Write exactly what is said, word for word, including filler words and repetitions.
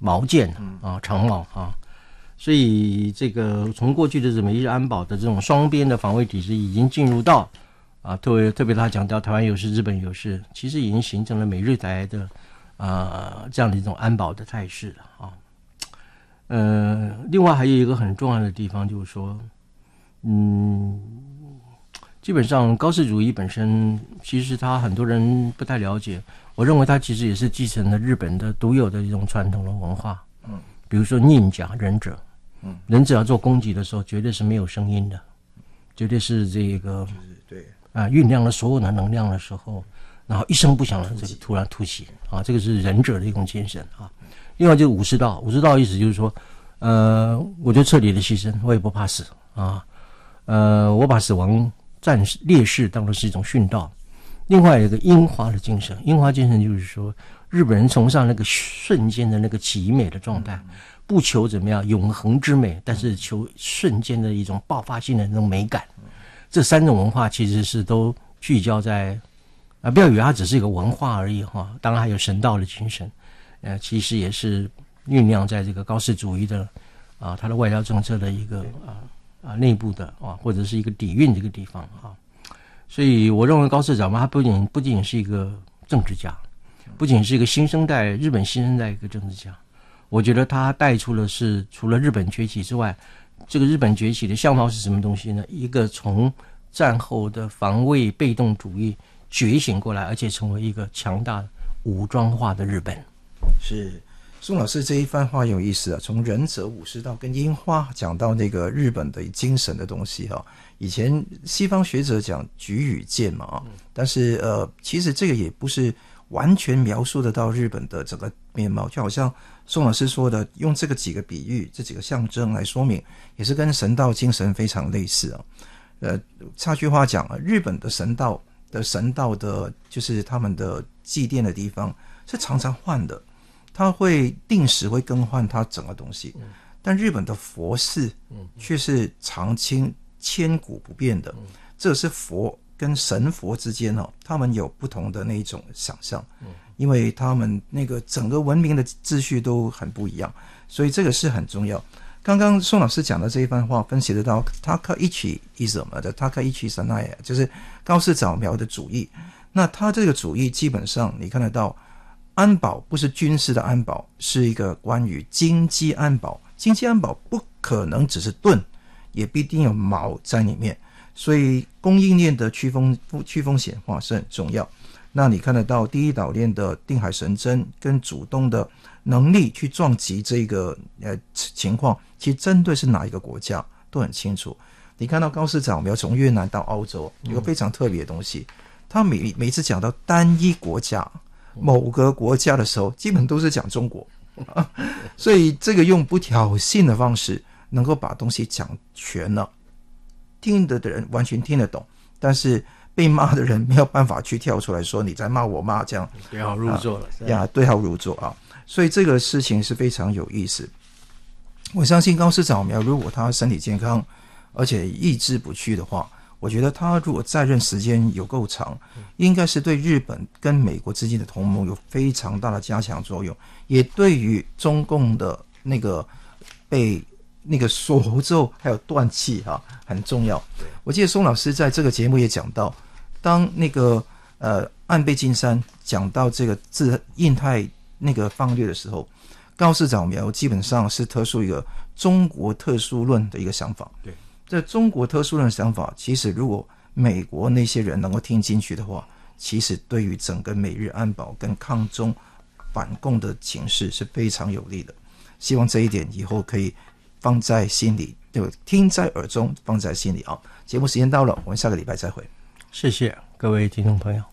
毛舰啊，长矛啊。所以这个从过去的美日安保的这种双边的防卫体制，已经进入到啊，特别特别他讲到台湾有事、日本有事，其实已经形成了美日台的啊这样的一种安保的态势了啊。呃，另外还有一个很重要的地方就是说，嗯，基本上高氏主义本身，其实他很多人不太了解。我认为它其实也是继承了日本的独有的一种传统的文化。嗯，比如说忍者，忍者，嗯，忍者要做攻击的时候，绝对是没有声音的，绝对是这个，对啊，酝酿了所有的能量的时候，然后一声不响的这个突然突袭啊，这个是忍者的一种精神啊。另外就是武士道，武士道意思就是说，呃，我就彻底的牺牲，我也不怕死啊，呃，我把死亡战士烈士当作是一种殉道。另外有一个樱花的精神，樱花精神就是说，日本人崇尚那个瞬间的那个极美的状态，不求怎么样永恒之美，但是求瞬间的一种爆发性的那种美感。这三种文化其实是都聚焦在啊，不要以为它只是一个文化而已哈，当然还有神道的精神，呃，其实也是酝酿在这个高氏主义的啊，它的外交政策的一个啊啊内部的啊，或者是一个底蕴这个地方啊。所以我认为高市长嘛，他不仅不仅是一个政治家，不仅是一个新生代日本新生代一个政治家，我觉得他带出了是除了日本崛起之外，这个日本崛起的象貌是什么东西呢？一个从战后的防卫被动主义觉醒过来，而且成为一个强大武装化的日本。 是宋老师这一番话有意思啊，从忍者武士道跟樱花讲到那个日本的精神的东西哈。以前西方学者讲举与剑嘛，但是呃，其实这个也不是完全描述得到日本的整个面貌，就好像宋老师说的，用这个几个比喻、这几个象征来说明，也是跟神道精神非常类似啊。呃，插句话讲啊，日本的神道的神道的，就是他们的祭奠的地方是常常换的，他会定时会更换它整个东西，但日本的佛寺却是常青。千古不变的，这是佛跟神佛之间哦，他们有不同的那一种想象，因为他们那个整个文明的秩序都很不一样，所以这个是很重要。刚刚宋老师讲的这一番话分析得到 Takaichi-ism 的 Takaichi-sanai， 就是高市早苗的主义。那他这个主义基本上你看得到，安保不是军事的安保，是一个关于经济安保。经济安保不可能只是盾，也必定有矛在里面，所以供应链的去风去风险化是很重要。那你看得到第一岛链的定海神针跟主动的能力去撞击这个呃情况，其实针对是哪一个国家都很清楚。你看到高市长，我们要从越南到澳洲，有个非常特别的东西，他每每次讲到单一国家某个国家的时候，基本都是讲中国，所以这个用不挑衅的方式。能够把东西讲全了，听得的人完全听得懂，但是被骂的人没有办法去跳出来说你在骂我骂这样， 对号入座了、 啊、呀，对号入座啊！所以这个事情是非常有意思。我相信高市早苗如果他身体健康，而且意志不屈的话，我觉得他如果在任时间有够长，应该是对日本跟美国之间的同盟有非常大的加强作用，也对于中共的那个被那个锁咒还有断气哈、啊、很重要。我记得宋老师在这个节目也讲到，当那个呃安倍晋三讲到这个自印太那个方略的时候，高市早苗基本上是特殊一个中国特殊论的一个想法。对，这中国特殊论的想法，其实如果美国那些人能够听进去的话，其实对于整个美日安保跟抗中反共的情势是非常有利的。希望这一点以后可以放在心里，就听在耳中，放在心里啊！节目时间到了，我们下个礼拜再会。 谢谢各位听众朋友。